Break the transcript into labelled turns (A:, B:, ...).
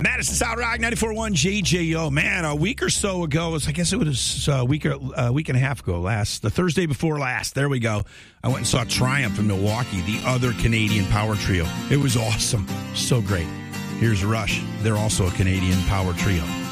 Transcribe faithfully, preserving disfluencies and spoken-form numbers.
A: Madison South Rock ninety-four point one J J O. Man, a week or so ago, I guess it was a week, or, a week and a half ago, last the Thursday before last. There we go. I went and saw Triumph in Milwaukee, the other Canadian power trio. It was awesome. So great. Here's Rush. They're also a Canadian power trio.